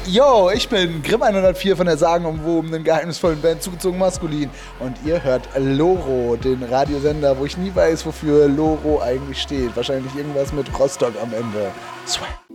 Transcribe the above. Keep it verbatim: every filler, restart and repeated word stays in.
Yo, ich bin Grimm hundertvier von der sagenumwobenen, geheimnisvollen Band Zugezogen Maskulin. Und ihr hört Loro, den Radiosender, wo ich nie weiß, wofür Loro eigentlich steht. Wahrscheinlich irgendwas mit Rostock am Ende. Swag.